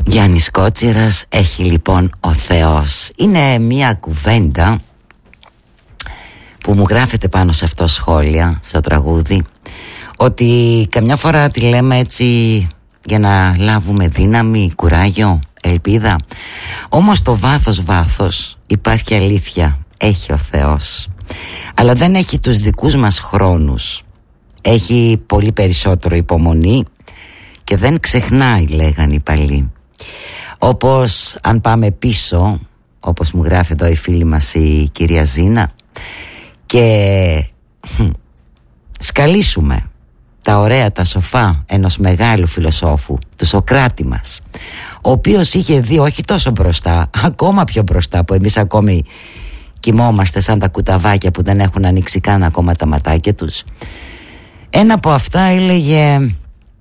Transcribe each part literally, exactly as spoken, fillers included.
Γιάννης Κότσιρας, έχει λοιπόν ο Θεός. Είναι μια κουβέντα που μου γράφεται πάνω σε αυτό σχόλια, στο τραγούδι, ότι καμιά φορά τη λέμε έτσι για να λάβουμε δύναμη, κουράγιο, ελπίδα. Όμως το βάθος βάθος υπάρχει αλήθεια, έχει ο Θεός. Αλλά δεν έχει τους δικούς μας χρόνους. Έχει πολύ περισσότερο υπομονή και δεν ξεχνάει, λέγανε οι παλιοί. Όπως αν πάμε πίσω, όπως μου γράφει εδώ η φίλη μας η κυρία Ζήνα, και σκαλίσουμε τα ωραία τα σοφά ενός μεγάλου φιλοσόφου, του Σοκράτη μας, ο οποίος είχε δει όχι τόσο μπροστά, ακόμα πιο μπροστά, που εμείς ακόμη κοιμόμαστε σαν τα κουταβάκια που δεν έχουν ανοίξει καν ακόμα τα ματάκια τους. Ένα από αυτά έλεγε,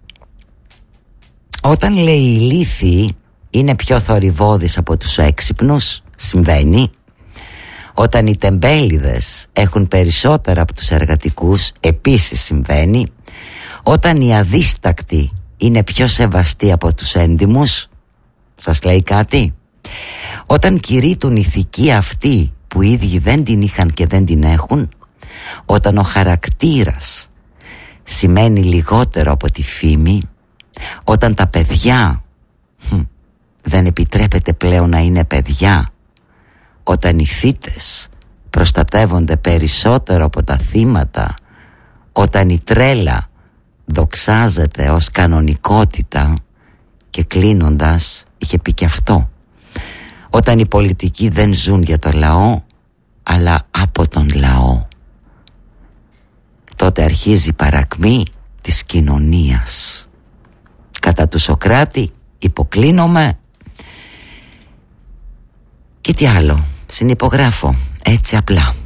όταν λέει οι ηλίθιοι είναι πιο θορυβώδεις από τους έξυπνους, συμβαίνει. Όταν οι τεμπέληδες έχουν περισσότερα από τους εργατικούς, επίσης συμβαίνει. Όταν οι αδίστακτοι είναι πιο σεβαστοί από τους έντιμους, σας λέει κάτι? Όταν κηρύττουν ηθική αυτοί που οι ίδιοι δεν την είχαν και δεν την έχουν, όταν ο χαρακτήρας σημαίνει λιγότερο από τη φήμη, όταν τα παιδιά χ, δεν επιτρέπεται πλέον να είναι παιδιά, όταν οι θύτες προστατεύονται περισσότερο από τα θύματα, όταν η τρέλα δοξάζεται ως κανονικότητα, και κλείνοντας είχε πει και αυτό, όταν οι πολιτικοί δεν ζουν για το λαό αλλά από τον λαό, τότε αρχίζει η παρακμή της κοινωνίας. Κατά του Σοκράτη υποκλίνομαι. Και τι άλλο, συνυπογράφω έτσι απλά.